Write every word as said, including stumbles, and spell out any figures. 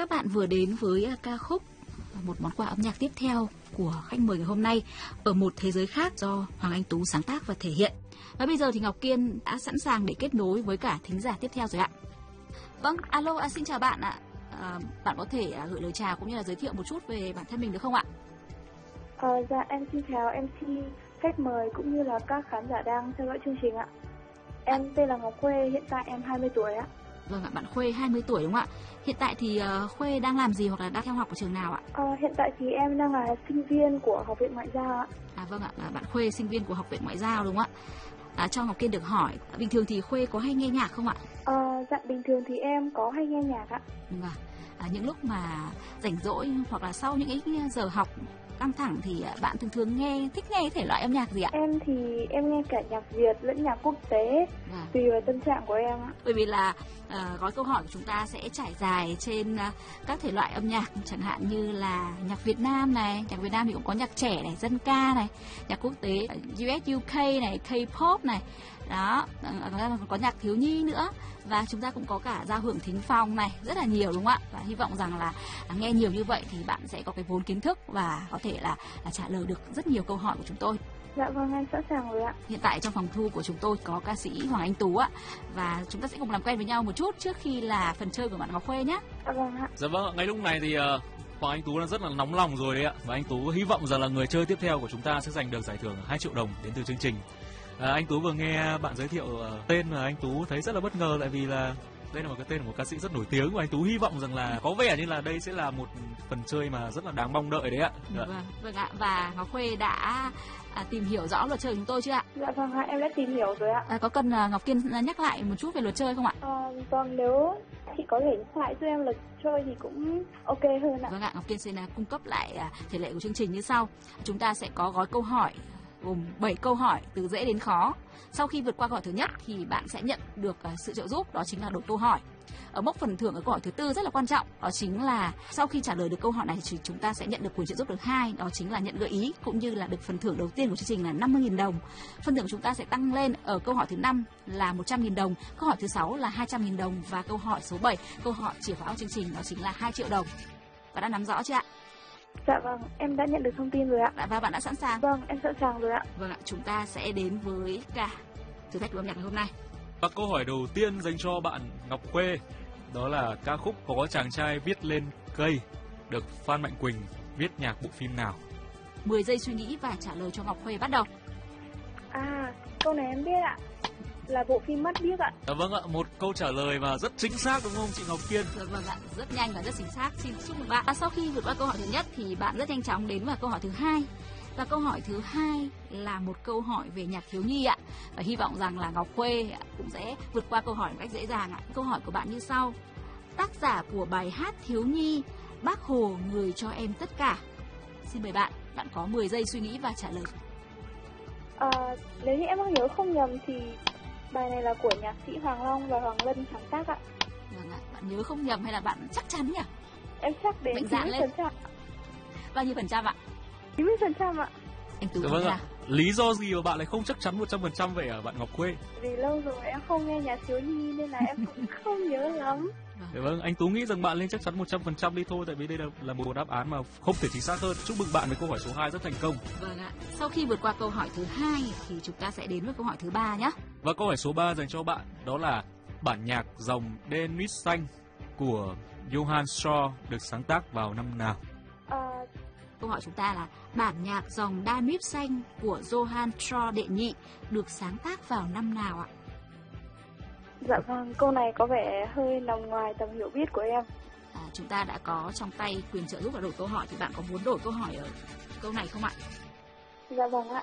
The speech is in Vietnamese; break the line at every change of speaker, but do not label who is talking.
Các bạn vừa đến với ca khúc một món quà âm nhạc tiếp theo của khách mời ngày hôm nay, Ở một thế giới khác, do Hoàng Anh Tú sáng tác và thể hiện. Và bây giờ thì Ngọc Kiên đã sẵn sàng để kết nối với cả thính giả tiếp theo rồi ạ. Vâng, alo, à, xin chào bạn ạ. À, bạn có thể à, gửi lời chào cũng như là giới thiệu một chút về bản thân mình được không ạ?
À, dạ, em xin chào em xê, khách mời cũng như là các khán giả đang theo dõi chương trình ạ. Em à. tên là Ngọc Khuê, hiện tại em hai mươi tuổi ạ.
Vâng ạ, bạn Khuê hai mươi tuổi đúng không ạ? Hiện tại thì uh, Khuê đang làm gì hoặc là đang theo học ở trường nào ạ?
À, hiện tại thì em đang là sinh viên của Học viện Ngoại giao ạ.
À vâng ạ, bạn Khuê sinh viên của Học viện Ngoại giao đúng không ạ? À, cho Ngọc Kiên được hỏi, bình thường thì Khuê có hay nghe nhạc không ạ?
À, dạ, bình thường thì em có hay nghe nhạc ạ.
Vâng, à, những lúc mà rảnh rỗi hoặc là sau những cái giờ học căng thẳng thì bạn thường thường nghe, thích nghe thể loại âm nhạc gì ạ?
Em thì em nghe cả nhạc Việt lẫn nhạc quốc tế, à. tùy vào tâm trạng của em ạ.
Bởi vì là uh, gói câu hỏi của chúng ta sẽ trải dài trên uh, các thể loại âm nhạc, chẳng hạn như là nhạc Việt Nam này, nhạc Việt Nam thì cũng có nhạc trẻ này, dân ca này, nhạc quốc tế u ét u ca này, K-pop này, đó, còn có nhạc thiếu nhi nữa, và chúng ta cũng có cả giao hưởng thính phòng này, rất là nhiều đúng không ạ? Và hy vọng rằng là nghe nhiều như vậy thì bạn sẽ có cái vốn kiến thức và có thể là, là trả lời được rất nhiều câu hỏi của chúng tôi.
Dạ vâng, em sẵn sàng rồi ạ.
Hiện tại trong phòng thu của chúng tôi có ca sĩ Hoàng Anh Tú ạ, và chúng ta sẽ cùng làm quen với nhau một chút trước khi là phần chơi của bạn Ngọc Khuê nhé.
Dạ vâng ạ.
Dạ vâng, ngay lúc này thì uh, Hoàng Anh Tú đang rất là nóng lòng rồi đấy ạ, và anh Tú hy vọng rằng là người chơi tiếp theo của chúng ta sẽ giành được giải thưởng hai triệu đồng đến từ chương trình. À, anh Tú vừa nghe bạn giới thiệu uh, tên và anh Tú thấy rất là bất ngờ, tại vì là đây là một cái tên của một ca sĩ rất nổi tiếng, và anh Tú hy vọng rằng là có vẻ như là đây sẽ là một phần chơi mà rất là đáng mong đợi đấy ạ.
Dạ. Vâng, vâng ạ. Và Ngọc Khuê đã à, tìm hiểu rõ luật chơi của chúng tôi chưa ạ?
Dạ vâng ạ, em đã tìm hiểu rồi ạ.
À, có cần uh, Ngọc Kiên nhắc lại một chút về luật chơi không ạ?
À, vâng, nếu chị có thể nhắc lại cho em luật chơi thì cũng ok hơn ạ.
Vâng ạ, Ngọc Kiên xin uh, cung cấp lại uh, thể lệ của chương trình như sau. Chúng ta sẽ có gói câu hỏi gồm bảy câu hỏi từ dễ đến khó. Sau khi vượt qua câu hỏi thứ nhất thì bạn sẽ nhận được uh, sự trợ giúp, đó chính là đổi câu hỏi. Ở mốc phần thưởng ở câu hỏi thứ tư rất là quan trọng, đó chính là sau khi trả lời được câu hỏi này thì chúng ta sẽ nhận được quyền trợ giúp thứ hai, đó chính là nhận gợi ý cũng như là được phần thưởng đầu tiên của chương trình là năm mươi nghìn đồng. Phần thưởng của chúng ta sẽ tăng lên ở câu hỏi thứ năm là một trăm nghìn đồng, câu hỏi thứ sáu là hai trăm nghìn đồng, và câu hỏi số bảy, câu hỏi chìa khóa chương trình, đó chính là hai triệu đồng. Bạn đã nắm rõ chưa ạ?
Dạ vâng, em đã nhận được thông tin rồi ạ.
Và bạn đã sẵn sàng?
Vâng, em sẵn sàng rồi ạ.
Vâng ạ, chúng ta sẽ đến với cả thử thách của âm nhạc ngày hôm nay.
Và câu hỏi đầu tiên dành cho bạn Ngọc Khuê, đó là ca khúc Có chàng trai viết lên cây được Phan Mạnh Quỳnh viết nhạc bộ phim nào?
mười giây suy nghĩ và trả lời cho Ngọc Khuê, bắt đầu.
À, câu này em biết ạ. Là bộ phim Mắt Biếc ạ.
À, vâng ạ, một câu trả lời và rất chính xác đúng không chị Ngọc Kiên?
Dạ, vâng ạ, rất nhanh và rất chính xác. Xin chúc mừng bạn. Và sau khi vượt qua câu hỏi thứ nhất thì bạn rất nhanh chóng đến vào câu hỏi thứ hai. Và câu hỏi thứ hai là một câu hỏi về nhạc thiếu nhi ạ. Và hy vọng rằng là Ngọc Khuê cũng sẽ vượt qua câu hỏi một cách dễ dàng ạ. Câu hỏi của bạn như sau: tác giả của bài hát thiếu nhi Bác Hồ người cho em tất cả. Xin mời bạn, bạn có mười giây suy nghĩ và trả lời.
À, nếu như em không nhớ không nhầm thì bài này là của nhạc sĩ Hoàng Long và Hoàng Lân sáng tác ạ.
Vâng ạ, bạn nhớ không nhầm hay là bạn chắc chắn nhỉ?
Em chắc đến chín mươi phần trăm.
Bao nhiêu phần trăm ạ?
chín mươi phần trăm ạ.
Anh Tú,
vâng ạ. Lý do gì mà bạn lại không chắc chắn một trăm phần trăm vậy hả bạn Ngọc Khuê?
Vì lâu rồi em không nghe nhạc thiếu nhi nên là em cũng không nhớ lắm.
Vâng. vâng, anh Tú nghĩ rằng bạn nên chắc chắn một trăm phần trăm đi thôi, tại vì đây là, là một đáp án mà không thể chính xác hơn. Chúc mừng bạn với câu hỏi số hai rất thành công.
Vâng ạ. Sau khi vượt qua câu hỏi thứ hai thì chúng ta sẽ đến với câu hỏi thứ ba nhé.
Và câu hỏi số ba dành cho bạn đó là bản nhạc dòng Danube xanh của Johann Strauss được sáng tác vào năm nào?
À...
Câu hỏi chúng ta là bản nhạc dòng Danube xanh của Johann Strauss đệ nhị được sáng tác vào năm nào ạ?
Dạ vâng, câu này có vẻ hơi nằm ngoài tầm hiểu biết của em.
À, chúng ta đã có trong tay quyền trợ giúp và đổi câu hỏi, thì bạn có muốn đổi câu hỏi ở câu này không ạ?
Dạ vâng ạ.